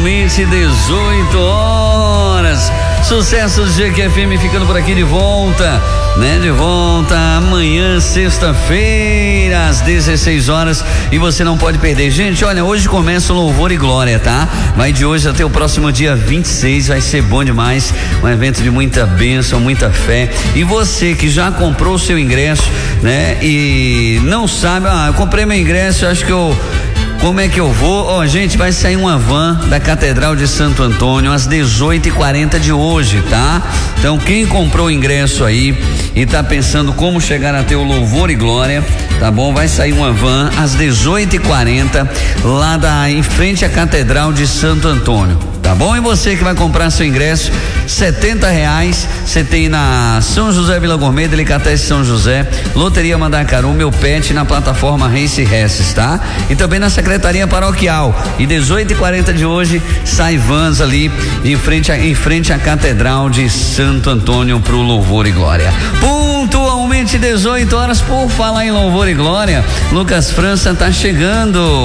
pontualmente 18 horas. Sucessos GQFM ficando por aqui de volta, né? De volta amanhã, sexta-feira, às 16 horas. E você não pode perder. Gente, olha, hoje começa o Louvor e Glória, tá? Vai de hoje até o próximo dia 26, vai ser bom demais. Um evento de muita bênção, muita fé. E você que já comprou o seu ingresso, né? E não sabe, eu comprei meu ingresso, acho que como é que eu vou? Gente, vai sair uma van da Catedral de Santo Antônio às 18h40 de hoje, tá? Então, quem comprou o ingresso aí e tá pensando como chegar até o Louvor e Glória, tá bom? Vai sair uma van às 18h40 lá em frente à Catedral de Santo Antônio, tá bom? E você que vai comprar seu ingresso, R$70, você tem na São José Vila Gourmet, Delicatessen São José, Loteria Mandacaru, Meu Pet, na plataforma Race Resses, tá? E também na Secretaria Paroquial. E 18h40 de hoje sai vans ali em frente à Catedral de Santo Antônio pro Louvor e Glória. Pontualmente 18 horas. Por falar em Louvor e Glória, Lucas França tá chegando.